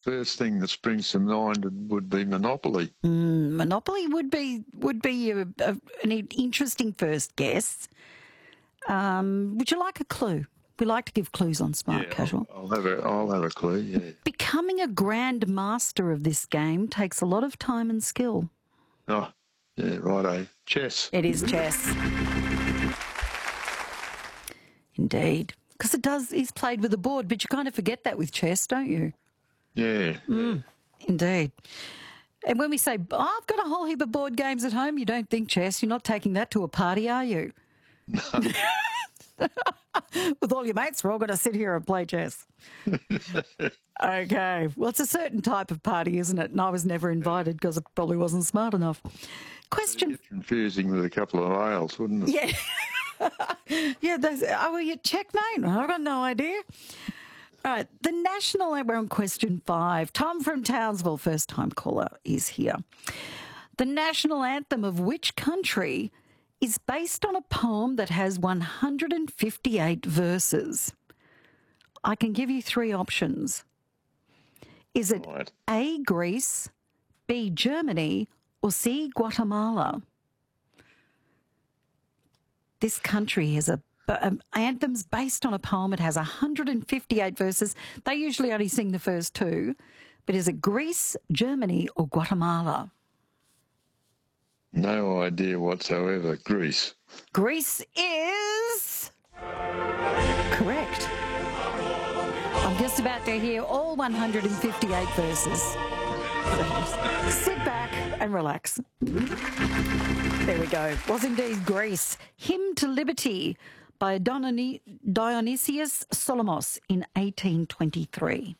first thing that springs to mind would be Monopoly. Monopoly would be an interesting first guess. Would you like a clue? We like to give clues on Smart Casual. I'll have a clue, yeah. Becoming a grand master of this game takes a lot of time and skill. Oh, yeah, righto. Chess. It is chess. Indeed. Because is played with a board, but you kind of forget that with chess, don't you? Yeah. Indeed. And when we say, I've got a whole heap of board games at home, you don't think chess. You're not taking that to a party, are you? No. With all your mates, we're all going to sit here and play chess. Okay. Well, it's a certain type of party, isn't it? And I was never invited because I probably wasn't smart enough. Question. It'd get confusing with a couple of ales, wouldn't it? Yeah. Yeah. Were you checkmate? I've got no idea. All right. The national, we're on question 5. Tom from Townsville, first time caller, is here. The national anthem of which country is based on a poem that has 158 verses? I can give you 3 options. Is it Right. A, Greece, B, Germany, or C, Guatemala? This country has anthem's based on a poem. It has 158 verses. They usually only sing the first 2. But is it Greece, Germany, or Guatemala? No idea whatsoever. Greece. Greece is correct. I'm just about to hear all 158 verses. Sit back and relax. There we go. Was indeed Greece. Hymn to Liberty by Dionysius Solomos in 1823.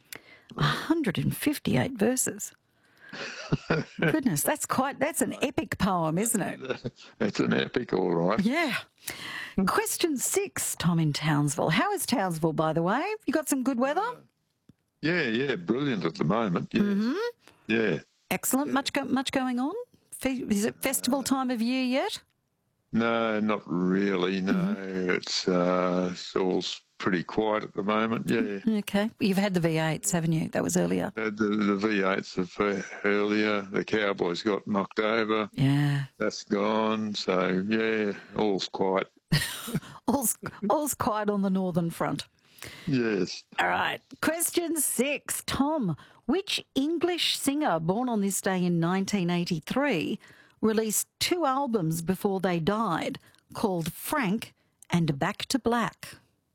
158 verses. Goodness, that's an epic poem, isn't it? It's an epic, all right. Yeah. Question 6, Tom in Townsville. How is Townsville, by the way? You got some good weather? Yeah, brilliant at the moment. Yes. Mm-hmm. Yeah. Excellent. Yeah. Much going on? Is it festival time of year yet? No, not really. No, it's all pretty quiet at the moment. Yeah. Okay. You've had the V8s, haven't you? That was earlier. The V8s earlier. The Cowboys got knocked over. Yeah. That's gone. So yeah, all's quiet. all's quiet on the northern front. Yes. All right. Question 6, Tom. Which English singer born on this day in 1983 released 2 albums before they died called Frank and Back to Black?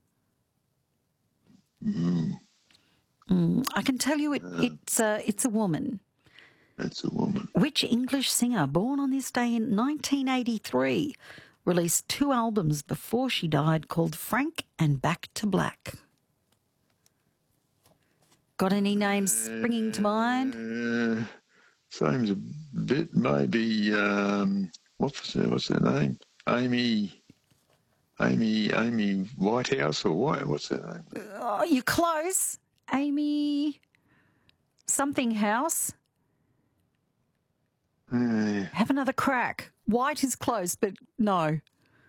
I can tell you it's a woman. It's a woman. Which English singer born on this day in 1983 released 2 albums before she died called Frank and Back to Black? Got any names springing to mind? Seems a bit, maybe, what's her name? Amy Whitehouse or what? What's her name? Oh, you're close. Amy something House. Have another crack. White is close, but no.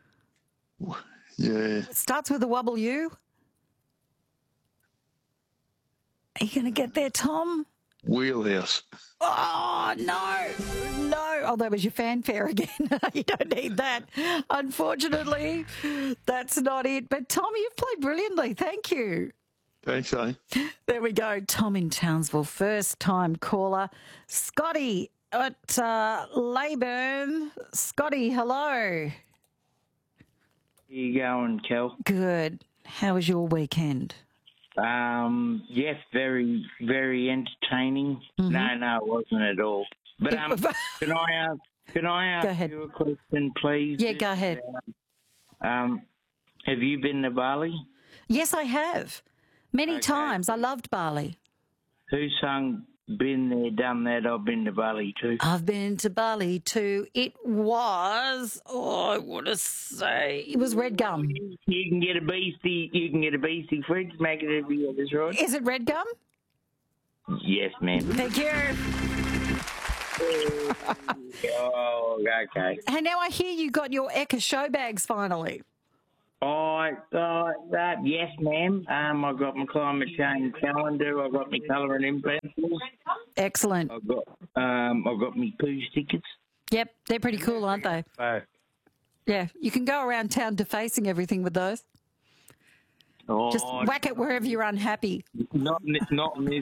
Yeah. It starts with a W. Are you going to get there, Tom? Wheelhouse. Oh, no. Oh, that was your fanfare again. You don't need that. Unfortunately, that's not it. But, Tom, you've played brilliantly. Thank you. Thanks, eh? There we go. Tom in Townsville, first-time caller. Scotty at Leyburn. Scotty, hello. How you going, Kel? Good. How was your weekend? Yes, very, very entertaining. Mm-hmm. No, it wasn't at all. But can I ask you a question, please? Yeah, go ahead. Have you been to Bali? Yes, I have. Many times. I loved Bali. Who sung "Been There, Done That"? I've been to Bali too. I've been to Bali too. It was, I want to say, it was Red Gum. You can get a beastie. You can get a beastie fridge. Make it every year. That's right. Is it Red Gum? Yes, ma'am. Thank you. Oh, okay. And now I hear you got your Eka show bags finally. Yes, ma'am. I got my climate change calendar. I got my colouring in pencils. Excellent. I got my poo stickers. Yep, they're pretty cool, aren't they? Yeah, you can go around town defacing everything with those. Just whack it wherever you're unhappy. Not in this.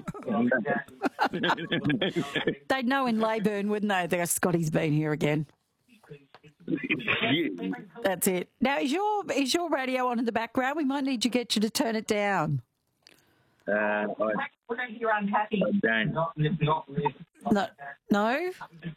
They'd know in Leyburn, wouldn't they? Their Scotty's been here again. That's it. Now, is your radio on in the background? We might need to get you to turn it down. Whenever you're unhappy. I don't. No? No,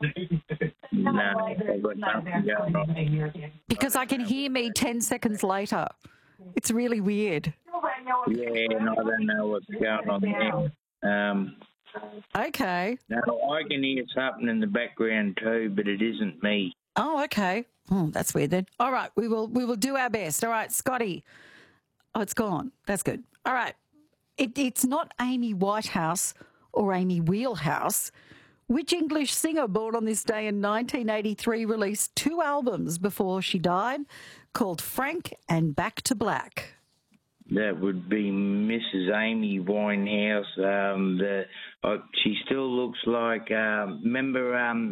I've got nothing going on. Because I can hear me 10 seconds later. It's really weird. Yeah, and I don't know what's going on there. Okay. No, I can hear something in the background too, but it isn't me. Oh, okay. Oh, that's weird then. All right, we will do our best. All right, Scotty. Oh, it's gone. That's good. All right. It's not Amy Whitehouse or Amy Wheelhouse. Which English singer born on this day in 1983 released 2 albums before she died called Frank and Back to Black? That would be Mrs. Amy Winehouse. She still looks like, remember,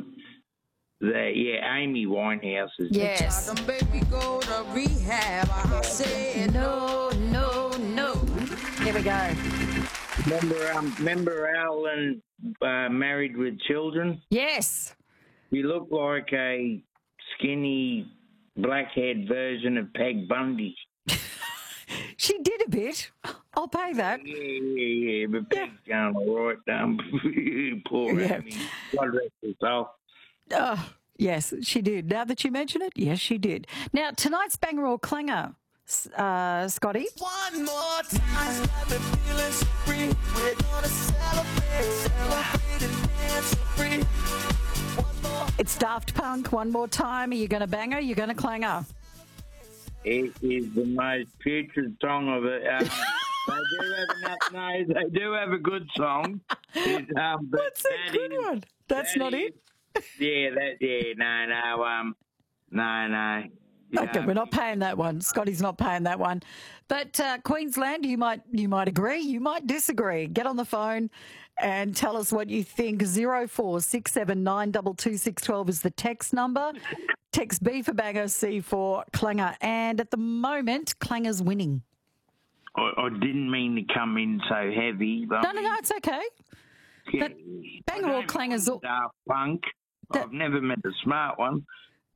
Amy Winehouse. Yes. Baby, go to rehab. I said no. Here we go. Remember Alan Married with Children? Yes. He looked like a skinny, blackhead version of Peg Bundy. She did a bit. I'll pay that. Yeah, but Peg's going all right. Poor Amy. God rest her soul. Oh, yes, she did. Now that you mention it, yes, she did. Now, tonight's banger or clanger, Scotty? one more time. I've been feeling so free. We're gonna celebrate and dance so free. One more. It's Daft Punk. One more time. Are you going to banger? Are you going to clanger? It is the most putrid song of it. They do have a good song. But That's a good one. That's not it? No. Okay, we're not paying that one. Scotty's not paying that one. But Queensland, you might agree, you might disagree. Get on the phone and tell us what you think. 0467 922 612 is the text number. Text B for banger, C for clanger. And at the moment, clanger's winning. I didn't mean to come in so heavy. But No, it's okay. Yeah, banger or clanger's... Daft Punk. I've never met a smart one.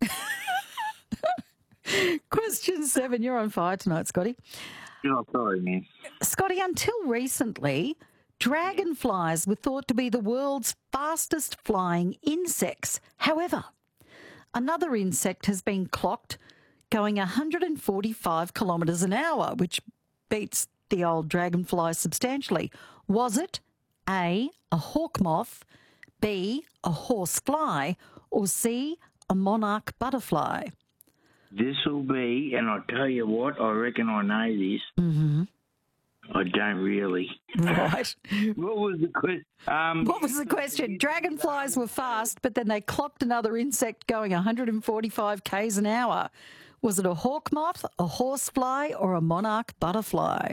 Question 7. You're on fire tonight, Scotty. Oh, sorry, man. Scotty, until recently, dragonflies were thought to be the world's fastest flying insects. However, another insect has been clocked going 145 kilometres an hour, which beats the old dragonfly substantially. Was it A, a hawk moth, B, a horsefly, or C, a monarch butterfly? This will be, and I'll tell you what, I reckon I know this. Mm-hmm. I don't really. Right. What was the question? What was the question? Dragonflies were fast, but then they clocked another insect going 145 k's an hour. Was it a hawk moth, a horsefly, or a monarch butterfly?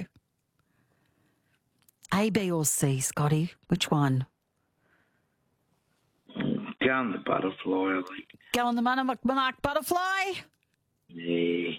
A, B, or C, Scotty? Which one? Go on the butterfly, I think. Go on the monarch butterfly? Yeah.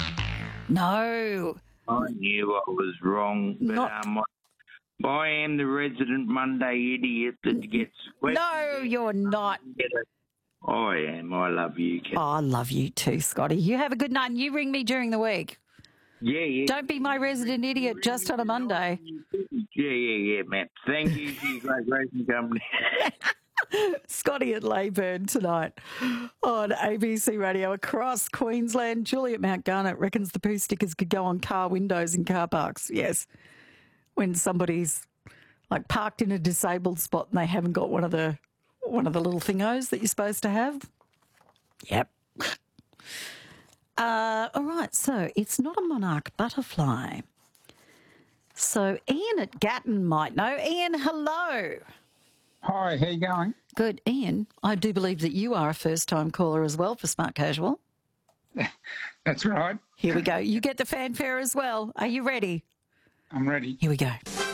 No. I knew I was wrong, but I am the resident Monday idiot that gets questions. No, you're not. I am. I love you, Kat. Oh, I love you too, Scotty. You have a good night and you ring me during the week. Yeah. Don't be my resident idiot just on a Monday. Yeah, man. Thank you to your great racing company. Scotty at Leyburn tonight on ABC Radio across Queensland. Julie at Mount Garnet reckons the poo stickers could go on car windows in car parks. Yes. When somebody's like parked in a disabled spot and they haven't got one of the little thingos that you're supposed to have. Yep. All right. So it's not a monarch butterfly. So Ian at Gatton might know. Ian, hello. Hi, how you going? Good. Ian, I do believe that you are a first-time caller as well for Smart Casual. That's right. Here we go. You get the fanfare as well. Are you ready? I'm ready. Here we go.